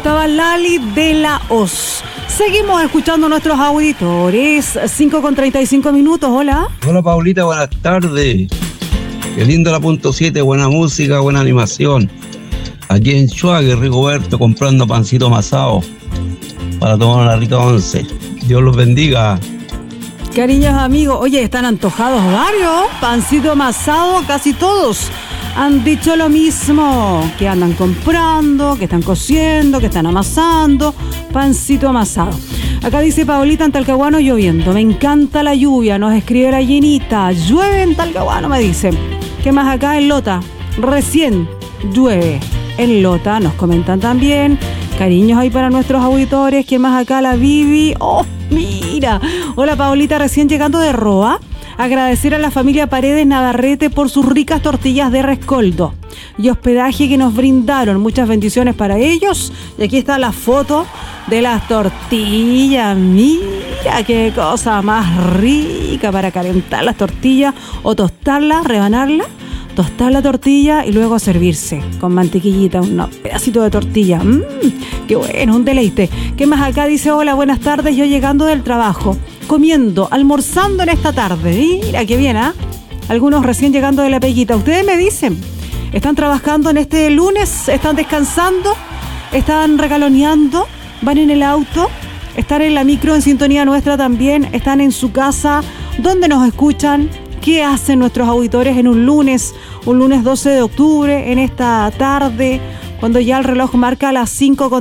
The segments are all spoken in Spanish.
estaba Lali de la Hoz. Seguimos escuchando a nuestros auditores. 5:35. Hola. Hola Paulita, buenas tardes. Qué lindo la punto 7, buena música, buena animación. Aquí en Chuague, Rigoberto, comprando pancito amasado para tomar una rica once. Dios los bendiga. Cariños amigos, oye, están antojados varios. Pancito amasado, casi todos han dicho lo mismo, que andan comprando, que están cociendo, que están amasando, pancito amasado. Acá dice Paulita, en Talcahuano lloviendo, me encanta la lluvia, nos escribe la Llenita, llueve en Talcahuano, me dice. ¿Qué más acá en Lota? Recién llueve en Lota, nos comentan también. Cariños ahí para nuestros auditores. ¿Quién más acá? La Vivi. Oh, mira. Hola Paulita, recién llegando de Roa. Agradecer a la familia Paredes Navarrete por sus ricas tortillas de rescoldo y hospedaje que nos brindaron. Muchas bendiciones para ellos. Y aquí está la foto de las tortillas. Mira qué cosa más rica para calentar las tortillas o tostarlas, rebanarlas, tostar la tortilla y luego servirse con mantequillita, un pedacito de tortilla. Qué bueno, un deleite. ¿Qué más acá? Dice, hola, buenas tardes, yo llegando del trabajo, comiendo, almorzando en esta tarde. Mira qué bien, ¿ah? Algunos recién llegando de la peguita. Ustedes me dicen, ¿están trabajando en este lunes? ¿Están descansando? ¿Están regaloneando? ¿Van en el auto? ¿Están en la micro en sintonía nuestra también? ¿Están en su casa? ¿Dónde nos escuchan? ¿Qué hacen nuestros auditores en un lunes 12 de octubre, en esta tarde, cuando ya el reloj marca las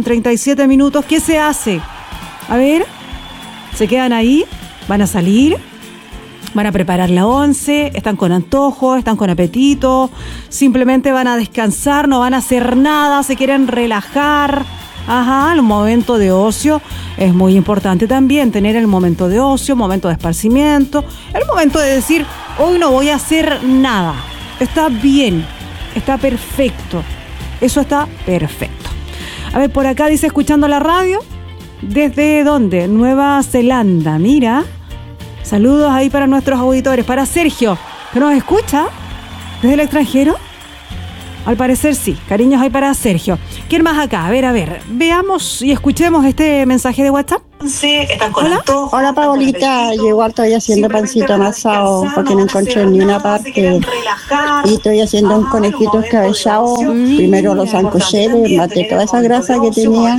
5:37? ¿Qué se hace? A ver, ¿se quedan ahí? ¿Van a salir? ¿Van a preparar la once? ¿Están con antojo? ¿Están con apetito? ¿Simplemente van a descansar? ¿No van a hacer nada? ¿Se quieren relajar? Ajá, el momento de ocio es muy importante también, tener el momento de ocio, momento de esparcimiento, el momento de decir, hoy no voy a hacer nada. Está bien, está perfecto, eso está perfecto. A ver, por acá dice, escuchando la radio, ¿desde dónde? Nueva Zelanda, mira. Saludos ahí para nuestros auditores, para Sergio, que nos escucha desde el extranjero. Al parecer sí, cariños ahí para Sergio. ¿Quién más acá? A ver, veamos y escuchemos este mensaje de WhatsApp. Hola. Hola Paulita, yo igual estoy haciendo pancito amasado porque no encontré ni una parte y estoy haciendo un conejito escabellado. Primero lo sancoché, le maté toda esa grasa que tenía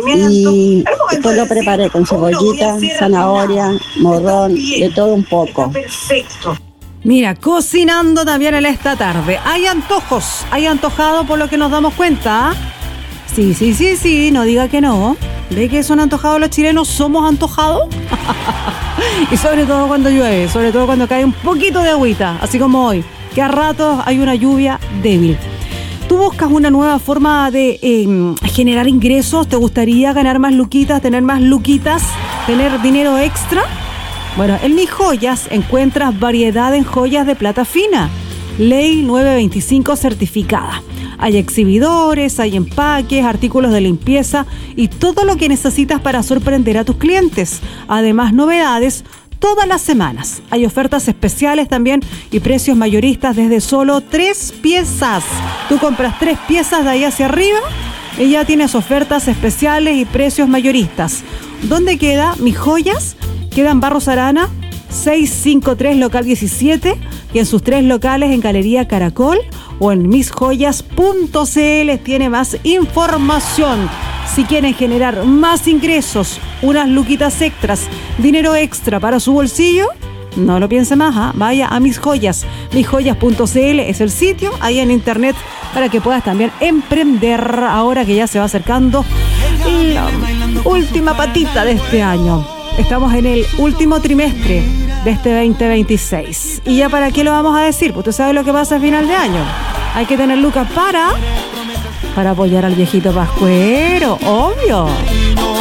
y después lo preparé con cebollita, zanahoria, morrón, de todo un poco. Mira, cocinando también en esta tarde. Hay antojos, hay antojado por lo que nos damos cuenta. Sí, no diga que no. ¿Ve que son antojados los chilenos? ¿Somos antojados? Y sobre todo cuando llueve, sobre todo cuando cae un poquito de agüita, así como hoy, que a ratos hay una lluvia débil. ¿Tú buscas una nueva forma de generar ingresos? ¿Te gustaría ganar más luquitas, tener más luquitas, tener dinero extra? Bueno, en Mis Joyas encuentras variedad en joyas de plata fina, Ley 925 certificada. Hay exhibidores, hay empaques, artículos de limpieza y todo lo que necesitas para sorprender a tus clientes. Además, novedades todas las semanas. Hay ofertas especiales también y precios mayoristas desde solo 3 piezas. Tú compras 3 piezas de ahí hacia arriba y ya tienes ofertas especiales y precios mayoristas. ¿Dónde queda Mis Joyas? Queda en Barros Arana, 653, local 17, y en sus 3 locales en Galería Caracol o en misjoyas.cl tiene más información. Si quieren generar más ingresos, unas luquitas extras, dinero extra para su bolsillo, no lo piense más, ¿eh? Vaya a Mis Joyas. Misjoyas.cl es el sitio ahí en internet para que puedas también emprender ahora que ya se va acercando la última patita de este año. Estamos en el último trimestre de este 2026. ¿Y ya para qué lo vamos a decir? Pues usted sabe lo que pasa a final de año. Hay que tener lucas para apoyar al viejito pascuero, obvio.